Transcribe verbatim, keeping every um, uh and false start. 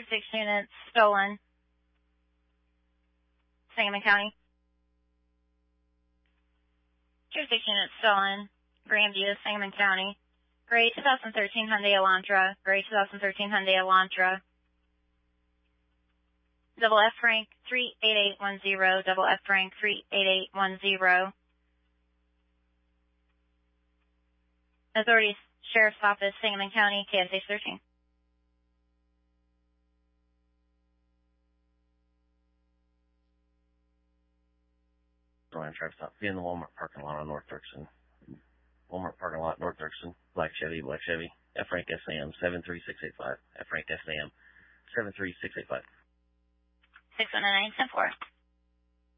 six units stolen. Sangamon County. Two six units stolen. Grandview, Sangamon County. Gray twenty thirteen Hyundai Elantra. Gray twenty thirteen Hyundai Elantra. Double F Frank three eight eight one zero. Double F Frank three eight eight one zero. Authorities, Sheriff's Office, Sangamon County, K S H thirteen. Ryan traffic stop. Be in the Walmart parking lot on North Dirksen. Walmart parking lot, North Dirksen. Black Chevy, Black Chevy. F Frank S A M seven three six eight five. F Frank S A M seven three six eight five. six one nine ten four.